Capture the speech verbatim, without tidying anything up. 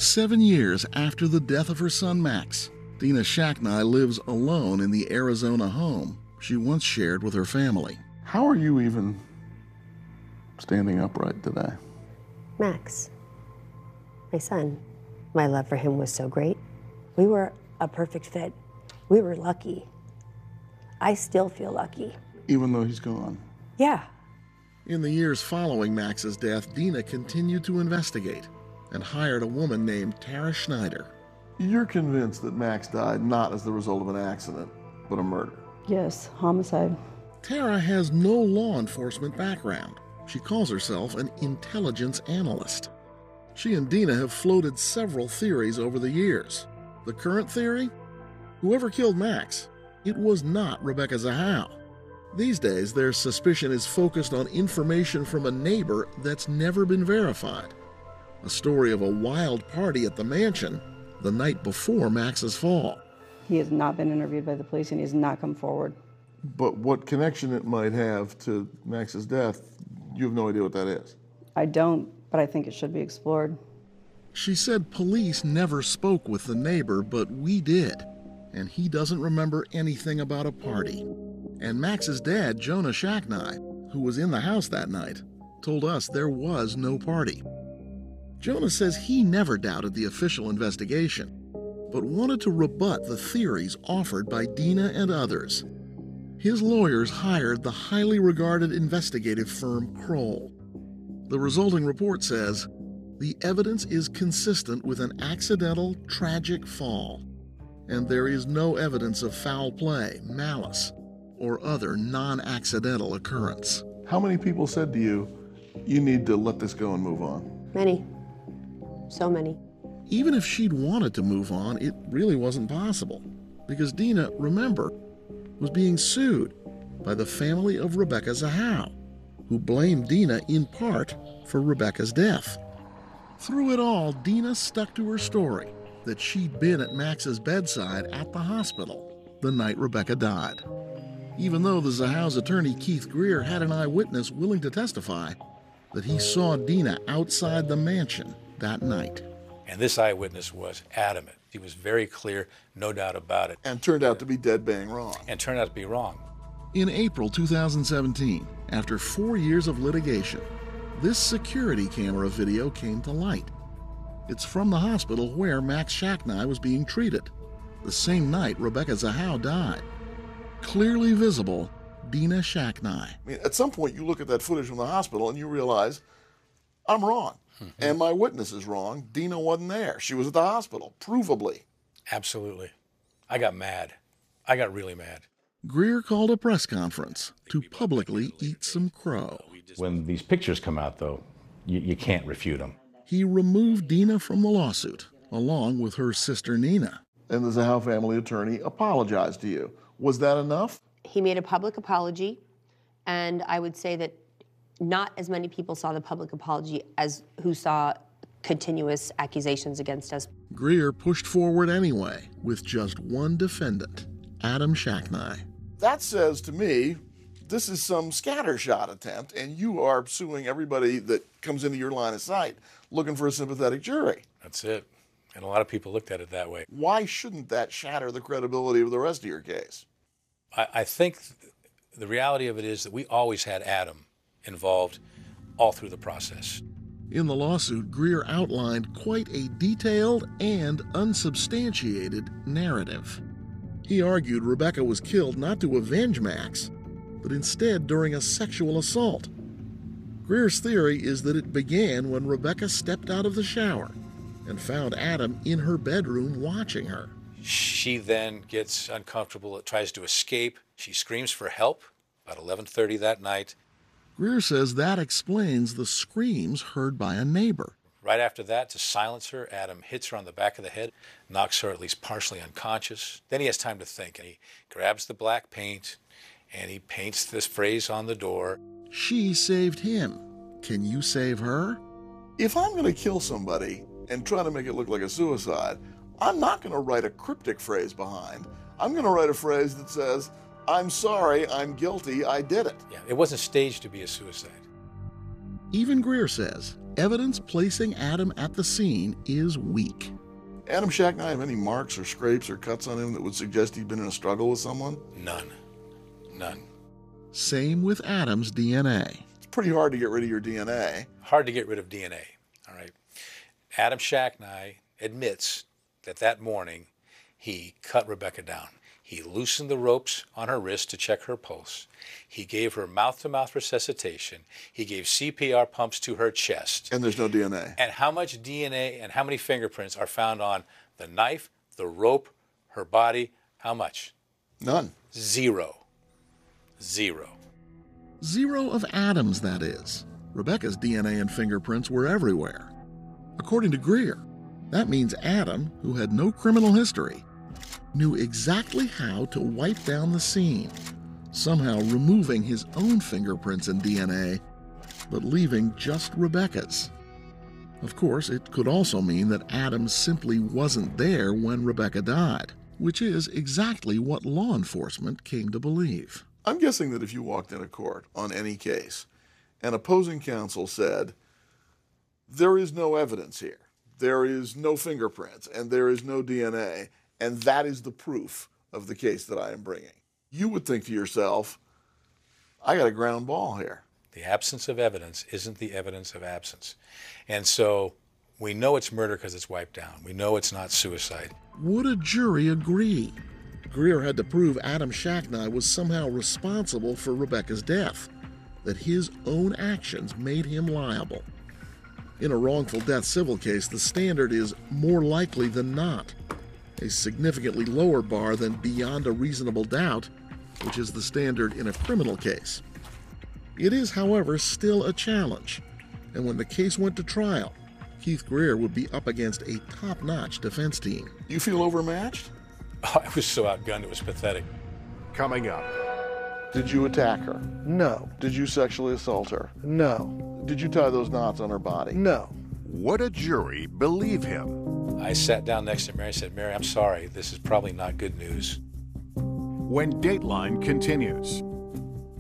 Seven years after the death of her son Max, Dina Shaknai lives alone in the Arizona home she once shared with her family. How are you even standing upright today? Max, my son, my love for him was so great. We were a perfect fit. We were lucky. I still feel lucky. Even though he's gone? Yeah. In the years following Max's death, Dina continued to investigate and hired a woman named Tara Schneider. You're convinced that Max died not as the result of an accident, but a murder? Yes, homicide. Tara has no law enforcement background. She calls herself an intelligence analyst. She and Dina have floated several theories over the years. The current theory? Whoever killed Max, it was not Rebecca Zahau. These days, their suspicion is focused on information from a neighbor that's never been verified. A story of a wild party at the mansion the night before Max's fall. He has not been interviewed by the police and he has not come forward. But what connection it might have to Max's death, you have no idea what that is. I don't, but I think it should be explored. She said police never spoke with the neighbor, but we did. And he doesn't remember anything about a party. And Max's dad, Jonah Shaknai, who was in the house that night, told us there was no party. Jonah says he never doubted the official investigation, but wanted to rebut the theories offered by Dina and others. His lawyers hired the highly regarded investigative firm Kroll. The resulting report says, the evidence is consistent with an accidental, tragic fall, and there is no evidence of foul play, malice, or other non-accidental occurrence. How many people said to you, you need to let this go and move on? Many. So many. Even if she'd wanted to move on, it really wasn't possible. Because Dina, remember, was being sued by the family of Rebecca Zahau, who blamed Dina in part for Rebecca's death. Through it all, Dina stuck to her story that she'd been at Max's bedside at the hospital the night Rebecca died. Even though the Zahau's attorney Keith Greer had an eyewitness willing to testify that he saw Dina outside the mansion that night. And this eyewitness was adamant. He was very clear, no doubt about it. And turned out to be dead bang wrong. And turned out to be wrong. In April two thousand seventeen, after four years of litigation, this security camera video came to light. It's from the hospital where Max Shaknai was being treated, the same night Rebecca Zahau died. Clearly visible, Dina Shaknai. I mean, at some point you look at that footage from the hospital and you realize, I'm wrong. Mm-hmm. And my witness is wrong. Dina wasn't there. She was at the hospital, provably. Absolutely. I got mad. I got really mad. Greer called a press conference to publicly eat some crow. When these pictures come out, though, you, you can't refute them. He removed Dina from the lawsuit, along with her sister Nina. And the Zahau family attorney apologized to you. Was that enough? He made a public apology, and I would say that not as many people saw the public apology as who saw continuous accusations against us. Greer pushed forward anyway, with just one defendant, Adam Shaknai. That says to me, this is some scattershot attempt, and you are suing everybody that comes into your line of sight, looking for a sympathetic jury. That's it. And a lot of people looked at it that way. Why shouldn't that shatter the credibility of the rest of your case? I, I think th- the reality of it is that we always had Adam involved all through the process. In the lawsuit, Greer outlined quite a detailed and unsubstantiated narrative. He argued Rebecca was killed not to avenge Max, but instead during a sexual assault. Greer's theory is that it began when Rebecca stepped out of the shower and found Adam in her bedroom watching her. She then gets uncomfortable, tries to escape. She screams for help about eleven thirty that night. Greer says that explains the screams heard by a neighbor. Right after that, to silence her, Adam hits her on the back of the head, knocks her at least partially unconscious. Then he has time to think, and he grabs the black paint, and he paints this phrase on the door. She saved him. Can you save her? If I'm going to kill somebody and try to make it look like a suicide, I'm not going to write a cryptic phrase behind. I'm going to write a phrase that says, I'm sorry, I'm guilty, I did it. Yeah, it wasn't staged to be a suicide. Even Greer says evidence placing Adam at the scene is weak. Adam Shacknai have any marks or scrapes or cuts on him that would suggest he'd been in a struggle with someone? None. None. Same with Adam's D N A. It's pretty hard to get rid of your D N A. Hard to get rid of D N A, all right? Adam Shacknai admits that that morning he cut Rebecca down. He loosened the ropes on her wrist to check her pulse. He gave her mouth-to-mouth resuscitation. He gave C P R pumps to her chest. And there's no D N A. And how much D N A and how many fingerprints are found on the knife, the rope, her body? How much? None. Zero. Zero. Zero of Adam's, that is. Rebecca's D N A and fingerprints were everywhere. According to Greer, that means Adam, who had no criminal history, knew exactly how to wipe down the scene, somehow removing his own fingerprints and D N A, but leaving just Rebecca's. Of course, it could also mean that Adam simply wasn't there when Rebecca died, which is exactly what law enforcement came to believe. I'm guessing that if you walked into court on any case and opposing counsel said, there is no evidence here, there is no fingerprints, and there is no D N A, and that is the proof of the case that I am bringing, you would think to yourself, I got a ground ball here. The absence of evidence isn't the evidence of absence. And so we know it's murder because it's wiped down. We know it's not suicide. Would a jury agree? Greer had to prove Adam Shacknai was somehow responsible for Rebecca's death, that his own actions made him liable. In a wrongful death civil case, the standard is more likely than not, a significantly lower bar than beyond a reasonable doubt, which is the standard in a criminal case. It is, however, still a challenge, and when the case went to trial, Keith Greer would be up against a top-notch defense team. You feel overmatched? Oh, I was so outgunned, it was pathetic. Coming up. Did you attack her? No. Did you sexually assault her? No. Did you tie those knots on her body? No. Would a jury believe him? I sat down next to Mary and said, Mary, I'm sorry, this is probably not good news. When Dateline continues.